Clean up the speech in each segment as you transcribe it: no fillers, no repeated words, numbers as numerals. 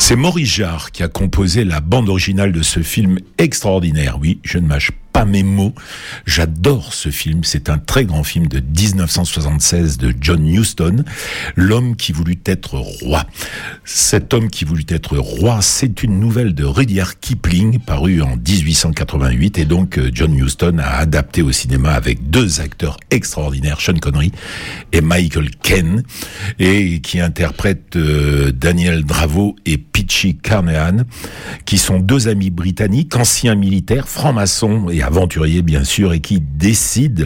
C'est Maurice Jarre qui a composé la bande originale de ce film extraordinaire. Oui, je ne mâche pas mes mots. J'adore ce film. C'est un très grand film de 1976 de John Huston, L'homme qui voulut être roi. Cet homme qui voulut être roi, c'est une nouvelle de Rudyard Kipling, parue en 1888, et donc John Huston a adapté au cinéma avec deux acteurs extraordinaires, Sean Connery et Michael Caine, et qui interprètent Daniel Dravo et Peachy Carnahan, qui sont deux amis britanniques, anciens militaires, francs-maçons et aventuriers bien sûr, et qui décident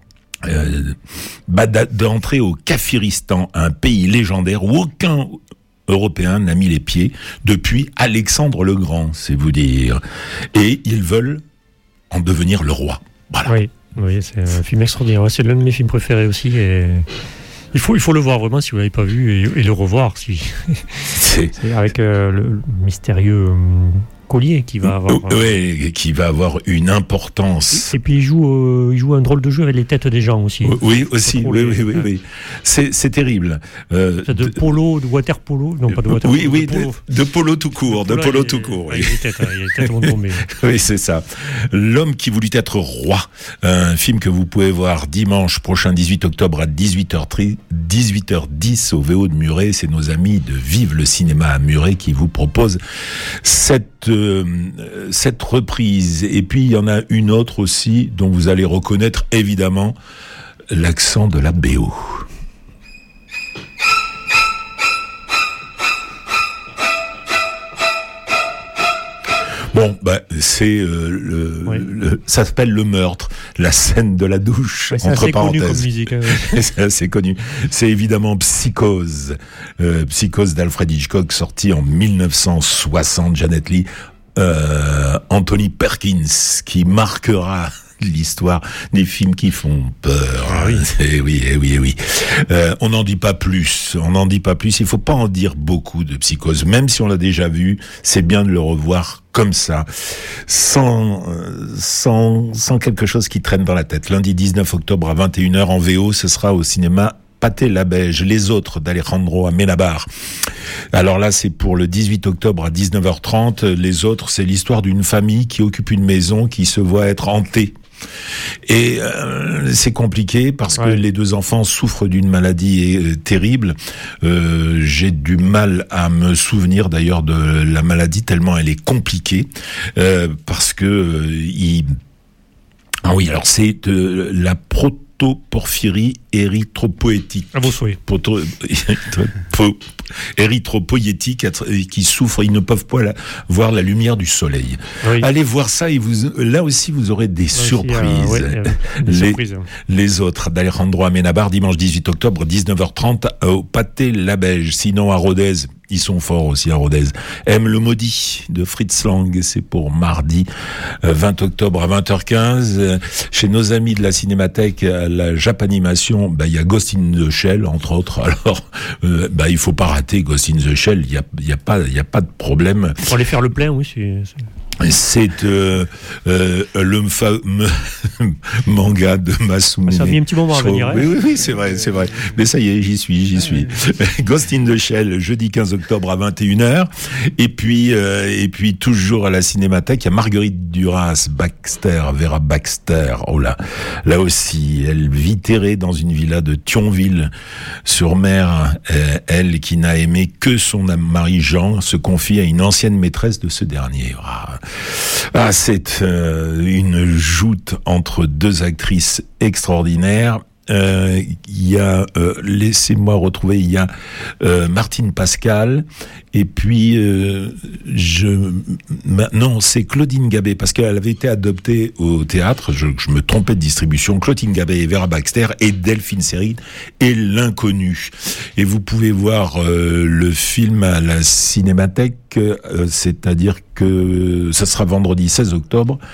d'entrer au Kafiristan, un pays légendaire où aucun Européen n'a mis les pieds depuis Alexandre le Grand, c'est vous dire. Et ils veulent en devenir le roi. Voilà. Oui, c'est un film extraordinaire. C'est l'un de mes films préférés aussi. Et il faut le voir vraiment si vous ne l'avez pas vu et le revoir. C'est avec le mystérieux Collier qui va avoir... qui va avoir une importance. Et puis il joue un drôle de jeu avec les têtes des gens aussi. Oui, aussi. Oui. C'est terrible. De polo, de water polo. Non, pas de water polo. Oui, de polo tout court. De polo tout court. Il y a les têtes vont tomber. Oui, c'est ça. L'homme qui voulut être roi. Un film que vous pouvez voir dimanche prochain, 18 octobre à 18h10 au VO de Muret. C'est nos amis de Vive le cinéma à Muret qui vous proposent cette reprise. Et puis il y en a une autre aussi dont vous allez reconnaître évidemment l'accent de la BO. Bon, c'est ça s'appelle Le Meurtre, la scène de la douche, entre parenthèses. C'est assez connu comme musique. C'est assez connu. C'est évidemment Psychose, Psychose d'Alfred Hitchcock, sorti en 1960. Janet Leigh, Anthony Perkins, qui marquera l'histoire des films qui font peur. Ah oui. Oui. On n'en dit pas plus. Il faut pas en dire beaucoup de Psychose. Même si on l'a déjà vu, c'est bien de le revoir comme ça, sans quelque chose qui traîne dans la tête. Lundi 19 octobre à 21h en VO, ce sera au cinéma Pathé Labège, Les Autres d'Alejandro Amenábar. Alors là, c'est pour le 18 octobre à 19h30. Les Autres, c'est l'histoire d'une famille qui occupe une maison qui se voit être hantée. Et c'est compliqué parce que les deux enfants souffrent d'une maladie terrible. J'ai du mal à me souvenir d'ailleurs de la maladie tellement elle est compliquée parce que alors c'est la protoporphyrie érythropoïétique. À vos souhaits. Érythropoïétique qui souffrent, ils ne peuvent pas voir la lumière du soleil. Oui. Allez voir ça et là aussi vous aurez des surprises. Les Autres d'Alejandro Amenábar, dimanche 18 octobre 19h30 au Pathé Labège. Sinon à Rodez, ils sont forts aussi à Rodez. Aime le maudit de Fritz Lang, c'est pour mardi 20 octobre à 20h15. Chez nos amis de la Cinémathèque, la Japanimation, il y a Ghost in the Shell entre autres. Alors il faut pas rater Ghost in the Shell, il y a pas de problème. Pour aller faire le plein, oui, c'est le fameux manga de Masamune. Ça a mis un petit moment à venir. Oui, c'est vrai. Mais ça y est, j'y suis. Ghost in the Shell, jeudi 15 octobre à 21h. Et puis toujours à la Cinémathèque, il y a Marguerite Duras Vera Baxter. Oh là aussi, elle vit terrée dans une villa de Thionville-sur-Mer. Elle qui n'a aimé que son mari Jean se confie à une ancienne maîtresse de ce dernier. C'est une joute entre deux actrices extraordinaires. Il y a laissez-moi retrouver, il y a Martine Pascal et puis c'est Claudine Gabet parce qu'elle avait été adoptée au théâtre, je me trompais de distribution. Claudine Gabet et Vera Baxter et Delphine Seyrig et L'Inconnu. Et vous pouvez voir le film à la Cinémathèque, c'est-à-dire que ça sera vendredi 16 octobre